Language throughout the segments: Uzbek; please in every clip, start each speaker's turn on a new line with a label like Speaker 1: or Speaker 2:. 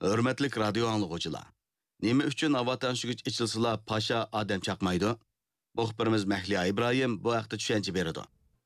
Speaker 1: Hürmetlik radyo anlıqıcılar. Nima uchun havo tanishgich ichilsila pasha odam chaqmaydi? Muxbirimiz Mahliya İbrahim bu haqda tushuncha beradi.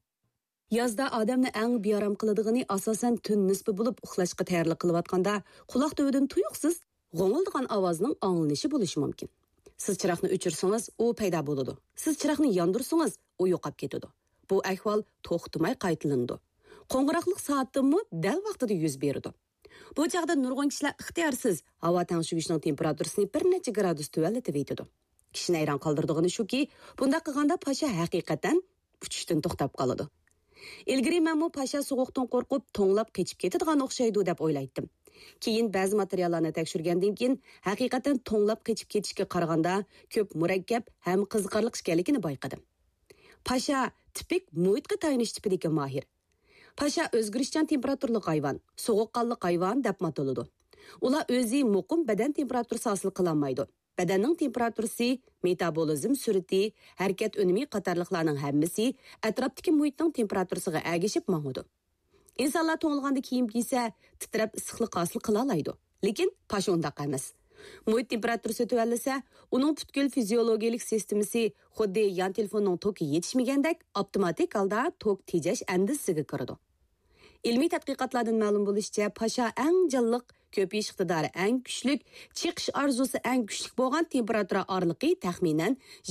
Speaker 2: Yazda odamni eng bearam qiladiğini asosan tun nisbi bo'lib uxlashga tayyorlik qilayotganda quloq tubidan tuyuqsiz g'o'ngildigan ovozning anglanishi bo'lishi mumkin. Siz chiroqni o'chirsangiz, u paydo bo'ladi. Siz chiroqni yondirsangiz, u yo'qolib ketadi. Bu ahvol to'xtamay qaytilindi. Qo'ng'iroqlik soatdimi dal vaqtida yuz beradi. Bu chaqda nurg'un kishilar ixtiyorsiz havo tanishgichning temperaturasini bir necha gradus tuvallatib yetadi. Kishini hayron qoldirdig'ini shuki, bunda qilganda pasha haqiqatan uchishdan to'xtab qoladi. Ilgari men bu pasha sovuqdan qo'rqib, to'nglab qechib ketadigan o'xshaydi deb o'ylaydim. Keyin ba'zi materiallarni tekshirgandan keyin haqiqatan to'nglab qechib ketishga qaraganda ko'p murakkab ham qiziqarli ekanligini bayqadim. Pasha tipik muhitga tayinish tipidagi mahir. Pasha o'zgarishchan temperaturli hayvon, sovuqqonli hayvon deb ataladi. Ular o'zi muqim badan temperaturasi hosil qilolmaydi. Badanning temperaturasi, metabolizm sur'ati, harakat unumi qatorliqlarning hammasi atrofdagi muhitning temperaturasiga ergashib mangadi. İnsanlar to'ng'ilganda kiyim kiysa, titrab issiqlik hosil qila oladi. Lekin pasha undaq emas. Muhit temperaturasi tuvalasa, uning butkul fiziologik sistemasi xuddi yan telefonning toki yetishmagandek avtomatik holda tok tejash andisiga kiradi. Ilmiy tadqiqotlardan ma'lum bo'lishicha, pasha eng jonliq, ko'payish iqtidori eng kuchli, chiqish orzusi eng kuchli bo'lgan temperatura oraliqi taxminan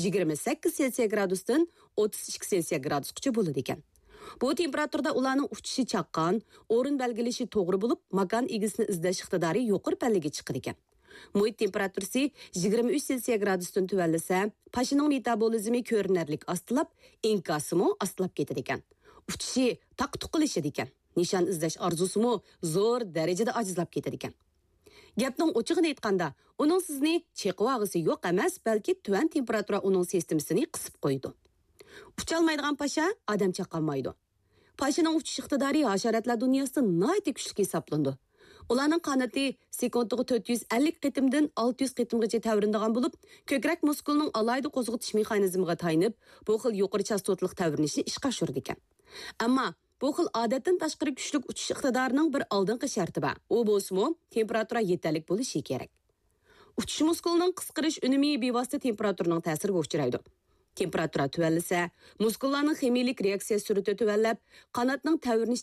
Speaker 2: 28 Selsiy gradusdan 32 Selsiy gradusgacha bo'ladi ekan. Bu temperaturada ularning uchishi chaqqan, o'rin belgilashi to'g'ri bo'lib, makon egisini izlash iqtidori yuqori pallaga chiqadi ekan. Muhit temperaturasi 23 Selsiy gradusdan tuvalasa, pashining metabolizmi ko'rinarli ostilab, inkosimi ostilab ketadi ekan. Uchishi taq-tuq qilishadi ekan. Nishon izlash orzusimi zo'r darajada ajizlab ketadi ekan. Gapning ochig'ini aytganda, uning sizni cheqib og'isi yo'q emas, balki tuvan temperatura uning sistemasini qisib qo'ydi. Ucholmaydigan pasha odam chaqolmaydi. Pashaning uchish iqtidori hasharotlar dunyosida nihoyat kuchli hisoblandi. Ularning qanoti sekundiga 450 qitimdan 600 qitimgacha tavrinadigan bo'lib, ko'krak muskulining alayda qo'zg'atish mexanizmiga tayinib, bu xil yuqori chastotlik tavrinishni ishga oshirdi ekan. Ammo bu xil odatdan tashqari kuchli uchish iqtidorining bir oldingi sharti bor. U bo'lsa, temperatura yetarlik bo'lishi kerak. Uchish muskulining qisqarish unumi bevosita temperaturaning ta'siriga uchraydi. Temperatura tuvallasa, muskullarning ximiylik reaksiya sur'ati tuvallab, qanotning tavrinish